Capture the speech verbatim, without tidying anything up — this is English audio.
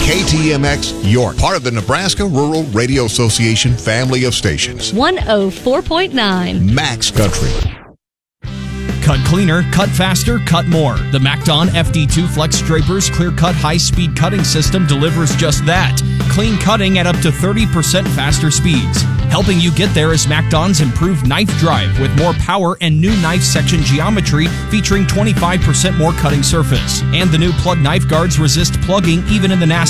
K T M X York, part of the Nebraska Rural Radio Association family of stations. one oh four point nine. Max Country. Cut cleaner, cut faster, cut more. The MacDon F D two Flex Draper's clear-cut high-speed cutting system delivers just that. Clean cutting at up to thirty percent faster speeds. Helping you get there is MacDon's improved knife drive with more power and new knife section geometry featuring twenty-five percent more cutting surface. And the new plug knife guards resist plugging even in the nasty